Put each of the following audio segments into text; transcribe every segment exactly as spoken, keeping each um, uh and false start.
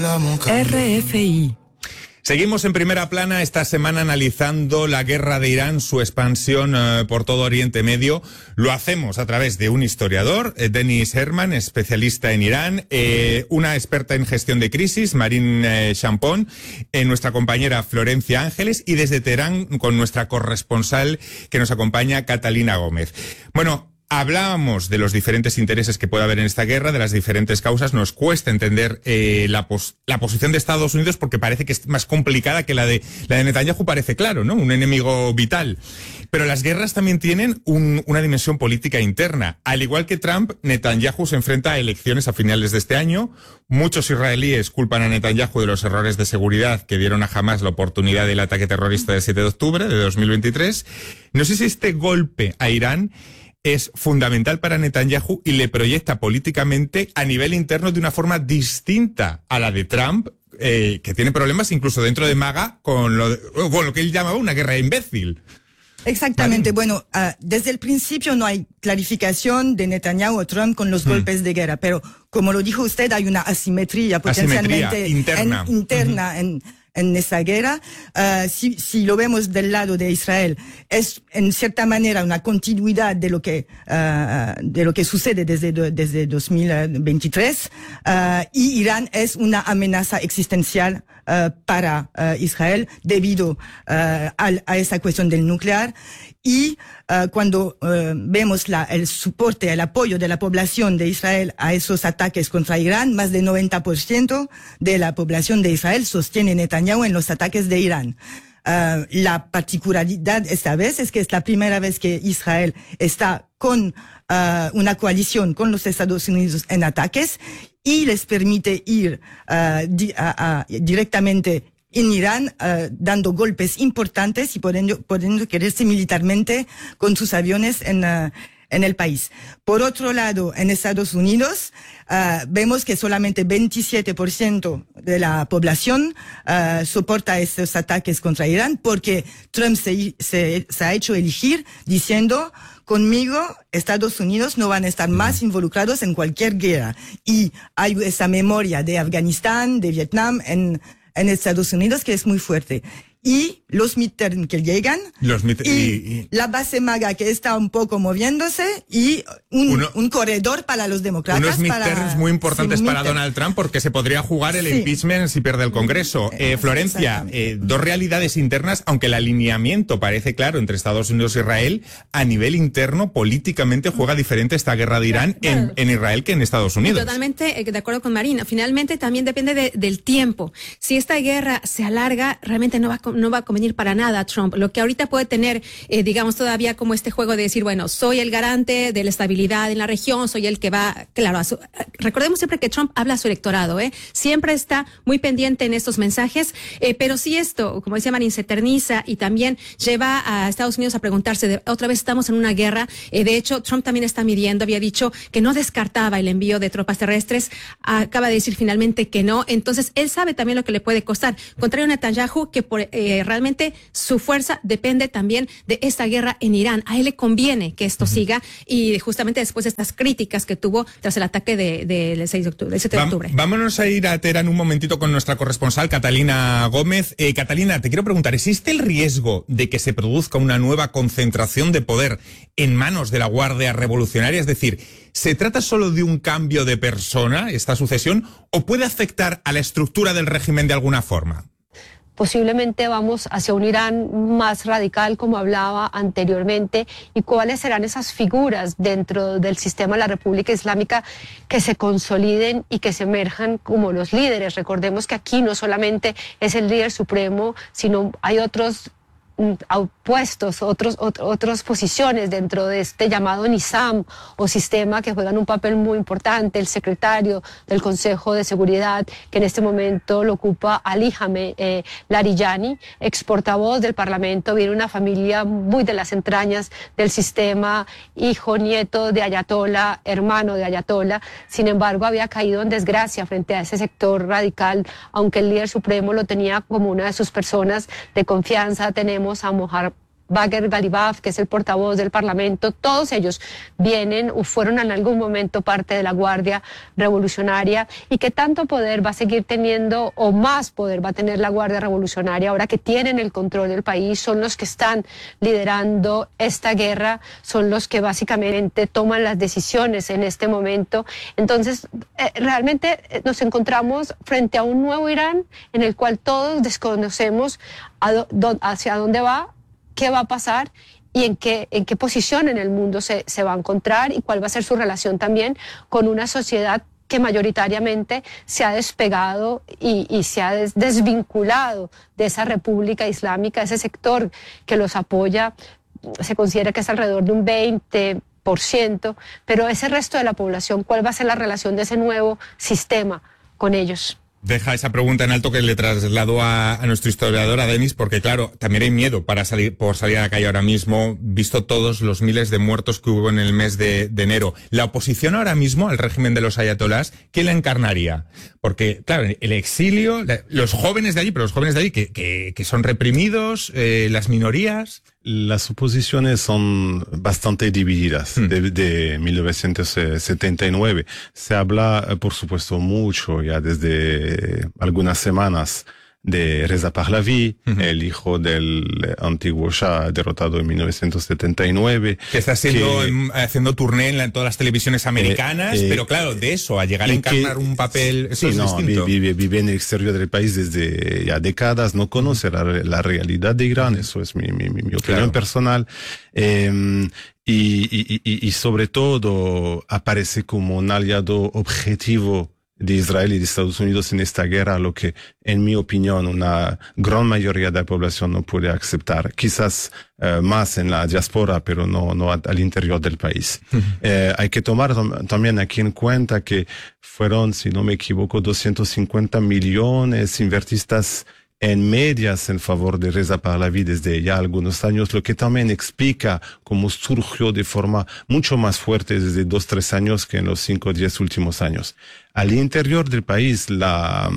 R F I. Seguimos en primera plana esta semana analizando la guerra de Irán, su expansión eh, por todo Oriente Medio. Lo hacemos a través de un historiador, eh, Denis Herman, especialista en Irán, eh, una experta en gestión de crisis, Marine eh, Champón, eh, nuestra compañera Florencia Ángeles y desde Teherán con nuestra corresponsal que nos acompaña, Catalina Gómez. Bueno, hablábamos de los diferentes intereses que puede haber en esta guerra, de las diferentes causas. Nos cuesta entender eh, la, pos la posición de Estados Unidos porque parece que es más complicada que la de la de Netanyahu, parece claro, ¿no? Un enemigo vital. Pero las guerras también tienen un, una dimensión política interna. Al igual que Trump, Netanyahu se enfrenta a elecciones a finales de este año. Muchos israelíes culpan a Netanyahu de los errores de seguridad que dieron a Hamas la oportunidad del ataque terrorista del siete de octubre de dos mil veintitrés. No sé si este golpe a Irán es fundamental para Netanyahu y le proyecta políticamente a nivel interno de una forma distinta a la de Trump, eh, que tiene problemas incluso dentro de MAGA con lo, de, con lo que él llamaba una guerra imbécil. Exactamente. Marine. Bueno, uh, desde el principio no hay clarificación de Netanyahu o Trump con los hmm. golpes de guerra, pero como lo dijo usted, hay una asimetría potencialmente asimetría interna, en, interna uh-huh. en en esa guerra. Uh, si, si lo vemos del lado de Israel, es en cierta manera una continuidad de lo que uh, de lo que sucede desde desde dos mil veintitrés, uh, y Irán es una amenaza existencial uh, para uh, Israel debido uh, a, a esa cuestión del nuclear. Y uh, cuando uh, vemos la, el soporte, el apoyo de la población de Israel a esos ataques contra Irán, más del noventa por ciento de la población de Israel sostiene Netanyahu en los ataques de Irán. Uh, la particularidad esta vez es que es la primera vez que Israel está con uh, una coalición con los Estados Unidos en ataques y les permite ir uh, di a, a, directamente en Irán, uh, dando golpes importantes y pudiendo, pudiendo quererse militarmente con sus aviones en, uh, en el país. Por otro lado, en Estados Unidos, uh, vemos que solamente veintisiete por ciento de la población uh, soporta estos ataques contra Irán porque Trump se, se, se ha hecho elegir diciendo: conmigo, Estados Unidos no van a estar más involucrados en cualquier guerra. Y hay esa memoria de Afganistán, de Vietnam, en en Estados Unidos, que es muy fuerte. Y los midterms que llegan, los y, y, y la base MAGA que está un poco moviéndose, y un, uno, un corredor para los demócratas. Unos midterms muy importantes sí, para midterm. Donald Trump, porque se podría jugar el sí. impeachment si pierde el Congreso. Eh, Florencia, eh, dos realidades internas, aunque el alineamiento parece claro entre Estados Unidos e Israel, a nivel interno, políticamente juega diferente esta guerra de Irán en, en Israel que en Estados Unidos. Totalmente de acuerdo con Marina. Finalmente también depende de, del tiempo. Si esta guerra se alarga, realmente no va a no va a convenir para nada a Trump. Lo que ahorita puede tener, eh, digamos, todavía como este juego de decir, bueno, soy el garante de la estabilidad en la región, soy el que va, claro, a su, recordemos siempre que Trump habla a su electorado, ¿eh? Siempre está muy pendiente en estos mensajes, eh, pero si esto, como decía Marín, se eterniza y también lleva a Estados Unidos a preguntarse, de, otra vez estamos en una guerra, eh, de hecho, Trump también está midiendo, había dicho que no descartaba el envío de tropas terrestres, acaba de decir finalmente que no, entonces él sabe también lo que le puede costar, contrario a Netanyahu, que por eh, Eh, realmente su fuerza depende también de esta guerra en Irán. A él le conviene que esto uh-huh. siga y justamente después de estas críticas que tuvo tras el ataque del de, de seis de octubre, siete de octubre. Vámonos a ir a Teherán un momentito con nuestra corresponsal Catalina Gómez. Eh, Catalina, te quiero preguntar, ¿existe el riesgo de que se produzca una nueva concentración de poder en manos de la Guardia Revolucionaria? Es decir, ¿se trata solo de un cambio de persona, esta sucesión, o puede afectar a la estructura del régimen de alguna forma? Posiblemente vamos hacia un Irán más radical, como hablaba anteriormente, y cuáles serán esas figuras dentro del sistema de la República Islámica que se consoliden y que se emerjan como los líderes. Recordemos que aquí no solamente es el líder supremo, sino hay otros puestos, otros, otros, otras posiciones dentro de este llamado Nizam o sistema que juegan un papel muy importante. El secretario del Consejo de Seguridad, que en este momento lo ocupa Ali Jame eh, Larijani, ex portavoz del Parlamento, viene una familia muy de las entrañas del sistema, hijo, nieto de Ayatollah, hermano de Ayatollah. Sin embargo, había caído en desgracia frente a ese sector radical, aunque el líder supremo lo tenía como una de sus personas de confianza. Tenemos a Mohammad Bagher Ghalibaf, que es el portavoz del Parlamento, todos ellos vienen o fueron en algún momento parte de la Guardia Revolucionaria. ¿Y qué tanto poder va a seguir teniendo, o más poder va a tener la Guardia Revolucionaria ahora que tienen el control del país? Son los que están liderando esta guerra, son los que básicamente toman las decisiones en este momento. Entonces, eh, realmente nos encontramos frente a un nuevo Irán en el cual todos desconocemos a do, hacia dónde va, qué va a pasar y en qué, en qué posición en el mundo se, se va a encontrar y cuál va a ser su relación también con una sociedad que mayoritariamente se ha despegado y, y se ha des, desvinculado de esa República Islámica, ese sector que los apoya. Se considera que es alrededor de un veinte por ciento, pero ese resto de la población, ¿cuál va a ser la relación de ese nuevo sistema con ellos? Deja esa pregunta en alto que le trasladó a, a nuestro historiador, a Denis, porque claro, también hay miedo para salir, por salir a la calle ahora mismo, visto todos los miles de muertos que hubo en el mes de, de enero. La oposición ahora mismo al régimen de los ayatolás, ¿quién la encarnaría? Porque, claro, el exilio, los jóvenes de allí, pero los jóvenes de allí que, que, que son reprimidos, eh, las minorías... Las oposiciones son bastante divididas mm. de, de mil novecientos setenta y nueve. Se habla, por supuesto, mucho ya desde algunas semanas de Reza Pahlavi, uh-huh. el hijo del antiguo Shah derrotado en mil novecientos setenta y nueve. Que está haciendo, que, haciendo turné en, la, en todas las televisiones americanas, eh, eh, pero claro, de eso, a llegar a encarnar que, un papel, eso sí, es no, distinto. Vive, vive en el exterior del país desde ya décadas, no conoce uh-huh. la, la realidad de Irán, eso es mi, mi, mi, mi opinión claro. personal. Eh, y, y, y, y sobre todo aparece como un aliado objetivo de Israel y de Estados Unidos en esta guerra, lo que, en mi opinión, una gran mayoría de la población no puede aceptar. Quizás uh, más en la diáspora, pero no, no al interior del país. Uh-huh. eh, hay que tomar también aquí en cuenta que fueron, si no me equivoco, doscientos cincuenta millones invertistas en medias en favor de Reza Pahlavi desde ya algunos años, lo que también explica cómo surgió de forma mucho más fuerte desde dos, tres años que en los cinco o diez últimos años. Al interior del país, la,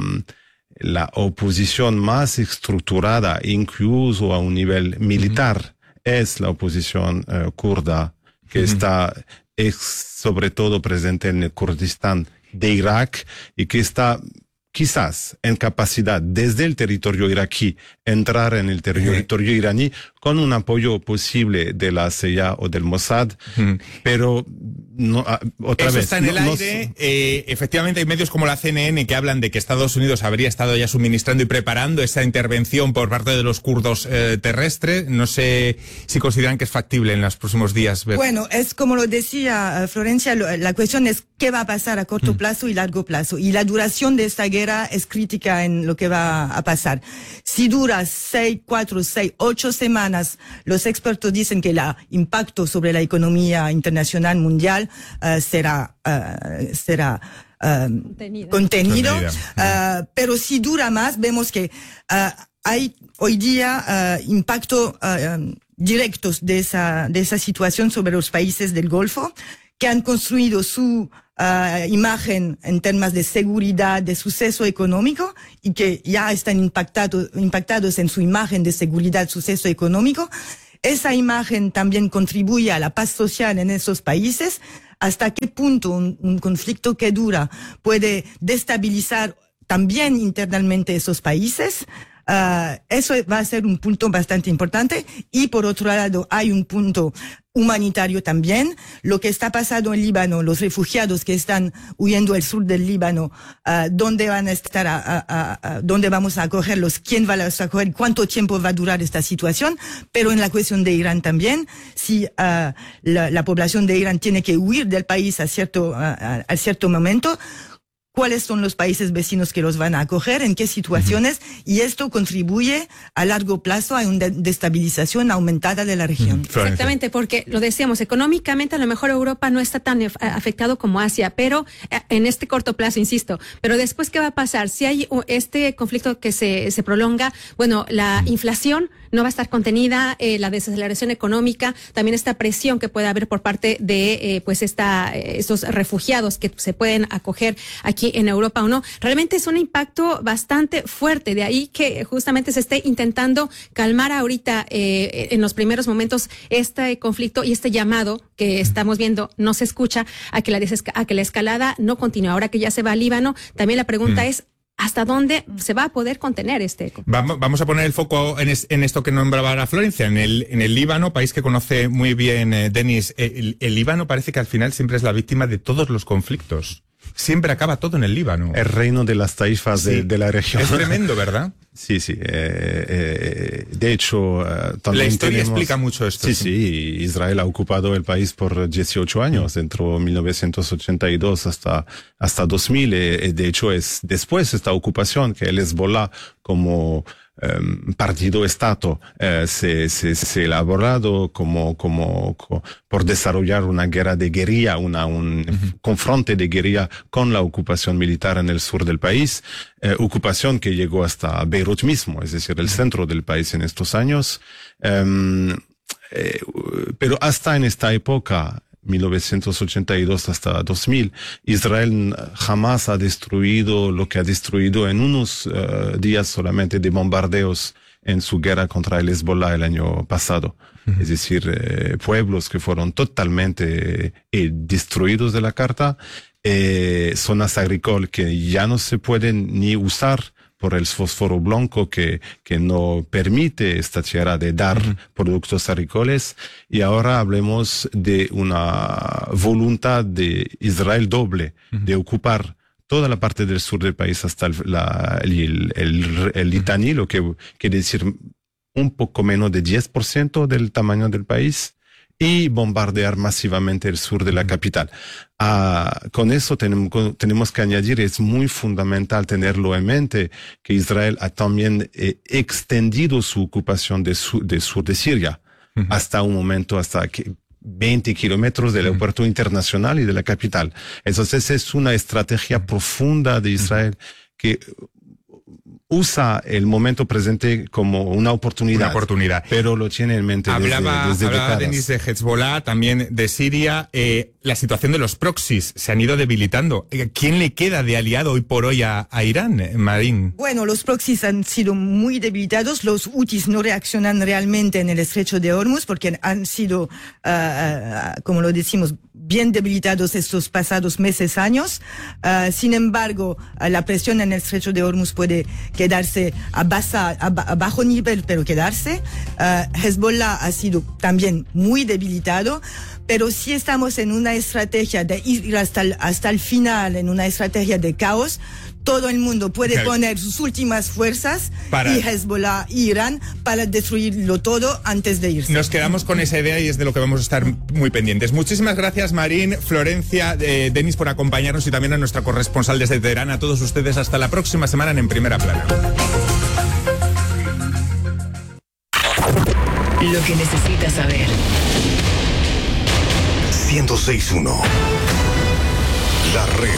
la oposición más estructurada, incluso a un nivel militar, uh-huh. es la oposición uh, kurda, que uh-huh. está es, sobre todo presente en el Kurdistán de Irak y que está quizás en capacidad desde el territorio iraquí entrar en el territorio uh-huh. iraní con un apoyo posible de la C I A o del Mossad, uh-huh. pero no, otra Eso vez. está en el no, aire. No, eh, efectivamente hay medios como la C N N que hablan de que Estados Unidos habría estado ya suministrando y preparando esa intervención por parte de los kurdos eh, terrestres. No sé si consideran que es factible en los próximos días. Ver. Bueno, es como lo decía Florencia, lo, la cuestión es qué va a pasar a corto mm. plazo y largo plazo. Y la duración de esta guerra es crítica en lo que va a pasar. Si dura seis, cuatro, seis, ocho semanas, los expertos dicen que el impacto sobre la economía internacional mundial uh, será, uh, será uh, contenido. contenido. Uh, pero si dura más, vemos que uh, hay hoy día uh, impacto uh, um, directos de esa, de esa situación sobre los países del Golfo, que han construido su uh, imagen en términos de seguridad, de suceso económico, y que ya están impactados, impactados en su imagen de seguridad, suceso económico. Esa imagen también contribuye a la paz social en esos países. ¿Hasta qué punto un, un conflicto que dura puede destabilizar también internamente esos países? Uh, eso va a ser un punto bastante importante. Y por otro lado, hay un punto humanitario también. Lo que está pasando en Líbano, los refugiados que están huyendo al sur del Líbano, uh, dónde van a estar, a, a, a, dónde vamos a acogerlos, quién va a acoger, cuánto tiempo va a durar esta situación. Pero en la cuestión de Irán también, si uh, la, la población de Irán tiene que huir del país a cierto, uh, a, a cierto momento, cuáles son los países vecinos que los van a acoger, en qué situaciones, uh-huh. y esto contribuye a largo plazo a una destabilización aumentada de la región. Uh-huh. Exactamente, porque lo decíamos, económicamente a lo mejor Europa no está tan afectado como Asia, pero en este corto plazo, insisto, pero después, ¿qué va a pasar? Si hay este conflicto que se, se prolonga, bueno, la uh-huh. inflación no va a estar contenida, eh, la desaceleración económica, también esta presión que puede haber por parte de eh, pues esta eh, estos refugiados que se pueden acoger aquí en Europa o no. Realmente es un impacto bastante fuerte, de ahí que justamente se esté intentando calmar ahorita eh, en los primeros momentos este conflicto y este llamado que estamos viendo no se escucha a que la desesca- a que la escalada no continúe. Ahora que ya se va a Líbano, también la pregunta mm. es ¿hasta dónde se va a poder contener este eco? Vamos, vamos a poner el foco en, es, en esto que nombraba ahora Florencia, en el, en el Líbano, país que conoce muy bien eh, Denis. El, el Líbano parece que al final siempre es la víctima de todos los conflictos. Siempre acaba todo en el Líbano. El reino de las taifas sí. de, de la región. Es tremendo, ¿verdad? Sí, sí. Eh, eh, de hecho, uh, también la historia tenemos... explica mucho esto. Sí, sí, sí. Israel ha ocupado el país por dieciocho años, entre mil novecientos ochenta y dos hasta hasta dos mil. Eh, de hecho, es después de esta ocupación que el Hezbollah como Um, partido Estado uh, se, se, se ha elaborado como, como, como por desarrollar una guerra de guerrilla, una, un uh-huh. confronte de guerrilla con la ocupación militar en el sur del país, uh, ocupación que llegó hasta Beirut mismo, es decir, el uh-huh. centro del país en estos años. Um, eh, pero hasta en esta época, mil novecientos ochenta y dos hasta dos mil, Israel jamás ha destruido lo que ha destruido en unos uh, días solamente de bombardeos en su guerra contra el Hezbollah el año pasado. Uh-huh. Es decir, eh, pueblos que fueron totalmente eh, destruidos de la carta, eh, zonas agrícolas que ya no se pueden ni usar por el fósforo blanco que, que no permite esta tierra de dar uh-huh. productos agrícolas. Y ahora hablemos de una voluntad de Israel doble uh-huh. de ocupar toda la parte del sur del país hasta el, la, el, el, el Litani, lo que quiere decir un poco menos de diez por ciento del tamaño del país, y bombardear masivamente el sur de la capital. Ah, con eso tenemos, tenemos que añadir, es muy fundamental tenerlo en mente, que Israel ha también eh, extendido su ocupación de su, de sur de Siria uh-huh. hasta un momento, hasta que veinte kilómetros del aeropuerto uh-huh. internacional y de la capital. Entonces es una estrategia uh-huh. profunda de Israel uh-huh. que usa el momento presente como una oportunidad. Una oportunidad. Pero lo tiene en mente hablaba, desde, desde hablaba décadas. Denis de Hezbollah, también de Siria. Eh, la situación de los proxies se han ido debilitando. ¿Quién le queda de aliado hoy por hoy a, a Irán, Marín? Bueno, los proxies han sido muy debilitados. Los hutis no reaccionan realmente en el estrecho de Hormuz porque han sido, uh, uh, como lo decimos, bien debilitados estos pasados meses, años. Uh, sin embargo, uh, la presión en el estrecho de Hormuz puede quedarse a, basa, a, a bajo nivel, pero quedarse. Uh, Hezbollah ha sido también muy debilitado, pero si estamos en una estrategia de ir hasta el, hasta el final, en una estrategia de caos, todo el mundo puede okay. poner sus últimas fuerzas para... y Hezbollah y Irán para destruirlo todo antes de irse. Nos quedamos con esa idea y es de lo que vamos a estar muy pendientes. Muchísimas gracias, Marín, Florencia, eh, Denis, por acompañarnos y también a nuestra corresponsal desde Teherán. A todos ustedes, hasta la próxima semana en En Primera Plana. Lo que necesitas saber. ciento seis punto uno La Red.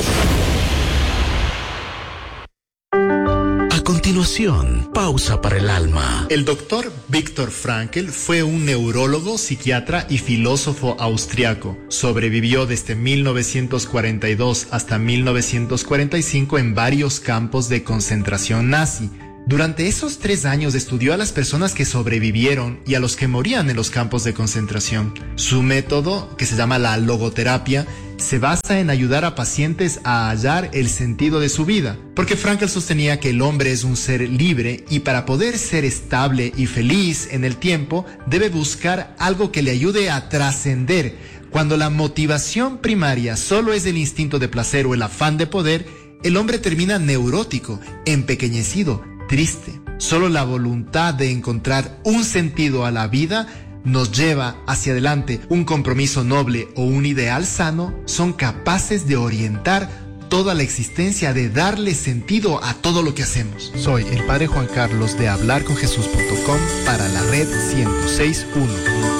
A continuación, pausa para el alma. El doctor Viktor Frankl fue un neurólogo, psiquiatra y filósofo austriaco. Sobrevivió desde mil novecientos cuarenta y dos hasta mil novecientos cuarenta y cinco en varios campos de concentración nazi. Durante esos tres años estudió a las personas que sobrevivieron y a los que morían en los campos de concentración. Su método, que se llama la logoterapia, se basa en ayudar a pacientes a hallar el sentido de su vida, porque Frankl sostenía que el hombre es un ser libre y para poder ser estable y feliz en el tiempo debe buscar algo que le ayude a trascender. Cuando la motivación primaria solo es el instinto de placer o el afán de poder, el hombre termina neurótico, empequeñecido, triste. Solo la voluntad de encontrar un sentido a la vida nos lleva hacia adelante. Un compromiso noble o un ideal sano son capaces de orientar toda la existencia, de darle sentido a todo lo que hacemos. Soy el Padre Juan Carlos de hablar con jesús punto com para la Red ciento seis punto uno.